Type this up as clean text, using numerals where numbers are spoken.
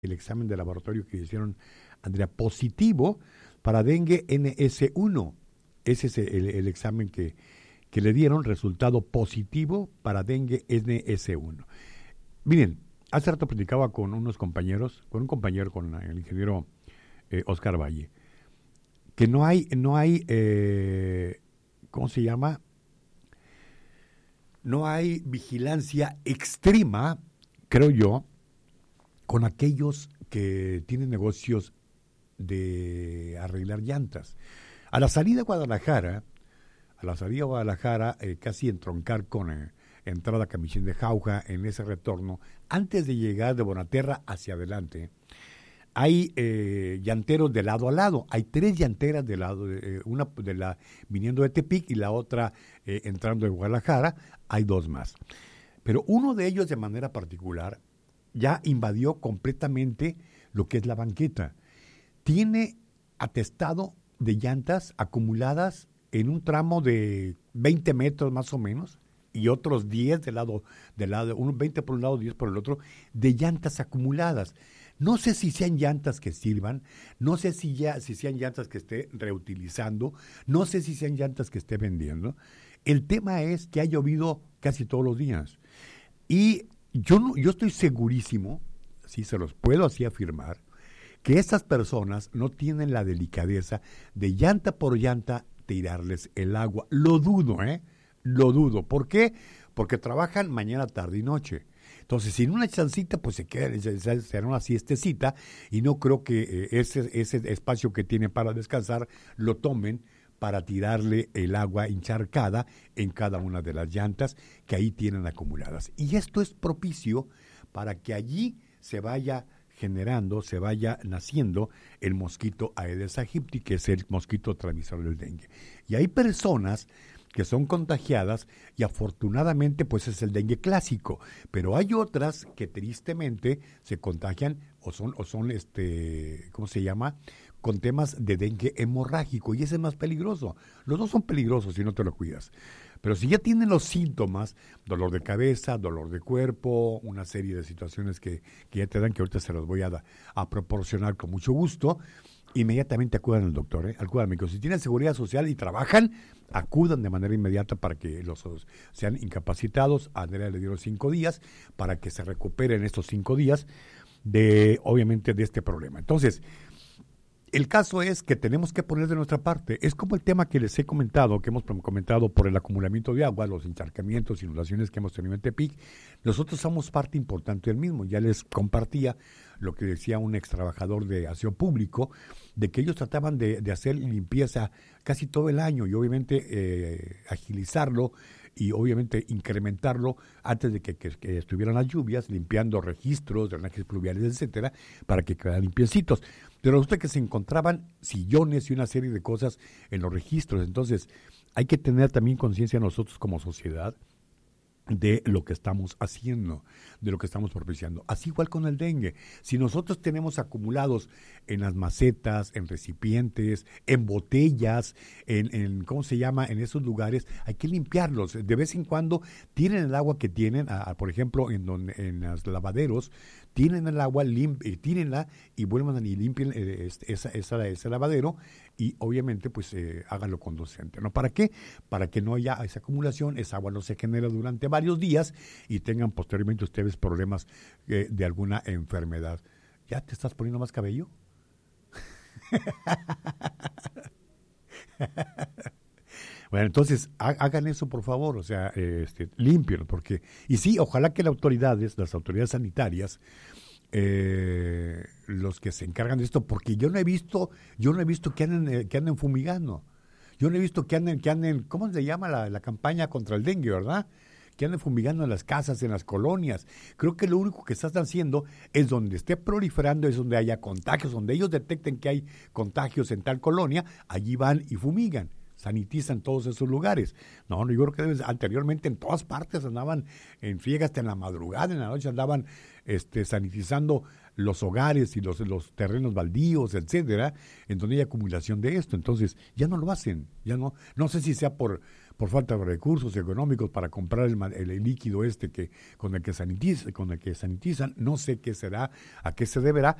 el examen de laboratorio que hicieron, Andrea, positivo para dengue NS1. Ese es el examen que le dieron, resultado positivo para dengue NS1. Miren, hace rato platicaba con unos compañeros, con el ingeniero Oscar Valle, que no hay, ¿cómo se llama? No hay vigilancia extrema, creo yo, con aquellos que tienen negocios de arreglar llantas. A la salida de Guadalajara, casi entroncar con entrada a Camichín de Jauja, en ese retorno, antes de llegar de Bonaterra hacia adelante, hay llanteros de lado a lado. Hay 3 llanteras de lado, una viniendo de Tepic y la otra entrando de Guadalajara. Hay 2 más. Pero uno de ellos, de manera particular, ya invadió completamente lo que es la banqueta. Tiene atestado de llantas acumuladas en un tramo de 20 metros más o menos, y otros 10 de lado, unos 20 por un lado, 10 por el otro, de llantas acumuladas. No sé si sean llantas que sirvan, no sé si sean llantas que esté reutilizando, no sé si sean llantas que esté vendiendo. El tema es que ha llovido casi todos los días. Y yo estoy segurísimo, sí se los puedo así afirmar, que estas personas no tienen la delicadeza de llanta por llanta tirarles el agua. Lo dudo, ¿eh? Lo dudo. ¿Por qué? Porque trabajan mañana, tarde y noche. Entonces, sin una chancita, pues se hará una siestecita, y no creo que ese espacio que tienen para descansar lo tomen para tirarle el agua encharcada en cada una de las llantas que ahí tienen acumuladas. Y esto es propicio para que allí se vaya generando, se vaya naciendo el mosquito Aedes aegypti, que es el mosquito transmisor del dengue. Y hay personas que son contagiadas y afortunadamente pues es el dengue clásico, pero hay otras que tristemente se contagian o son ¿cómo se llama? Con temas de dengue hemorrágico, y ese es más peligroso. Los dos son peligrosos si no te lo cuidas. Pero si ya tienen los síntomas, dolor de cabeza, dolor de cuerpo, una serie de situaciones que ya te dan, que ahorita se los voy a proporcionar con mucho gusto, inmediatamente acudan al doctor, acudan al médico. Si tienen seguridad social y trabajan, acudan de manera inmediata para que sean incapacitados. A Andrea le dieron 5 días para que se recuperen estos 5 días obviamente de este problema. Entonces, el caso es que tenemos que poner de nuestra parte. Es como el tema que les he comentado, que hemos comentado por el acumulamiento de agua, los encharcamientos, inundaciones que hemos tenido en Tepic. Nosotros somos parte importante del mismo. Ya les compartía lo que decía un ex trabajador de aseo público, de que ellos trataban de hacer limpieza casi todo el año y obviamente agilizarlo y obviamente incrementarlo antes de que estuvieran las lluvias, limpiando registros, drenajes pluviales, etcétera, para que quedaran limpiecitos. Pero resulta que se encontraban sillones y una serie de cosas en los registros. Entonces, hay que tener también conciencia nosotros como sociedad de lo que estamos haciendo, de lo que estamos propiciando. Así igual con el dengue. Si nosotros tenemos acumulados en las macetas, en recipientes, en botellas, en ¿cómo se llama? En esos lugares, hay que limpiarlos. De vez en cuando tienen el agua que tienen, por ejemplo, en los lavaderos, tienen el agua, tírenla y vuelvan y limpien ese lavadero, y obviamente pues háganlo conducente, ¿no? ¿Para qué? Para que no haya esa acumulación, esa agua no se genera durante varios días y tengan posteriormente ustedes problemas de alguna enfermedad. ¿Ya te estás poniendo más cabello? Bueno, entonces hagan eso, por favor, o sea, límpienlo, porque, y sí, ojalá que las autoridades sanitarias, los que se encargan de esto, porque yo no he visto que anden fumigando, yo no he visto que anden, ¿cómo se llama la campaña contra el dengue, verdad? Que anden fumigando en las casas, en las colonias. Creo que lo único que están haciendo es donde esté proliferando, es donde haya contagios, donde ellos detecten que hay contagios en tal colonia, allí van y fumigan, sanitizan todos esos lugares. No, yo creo que anteriormente en todas partes andaban en friega, hasta en la madrugada, en la noche andaban sanitizando los hogares y los terrenos baldíos, etcétera, en donde hay acumulación de esto. Entonces, ya no lo hacen, ya no sé si sea por por falta de recursos económicos para comprar el líquido con el que sanitizan, no sé qué será, a qué se deberá,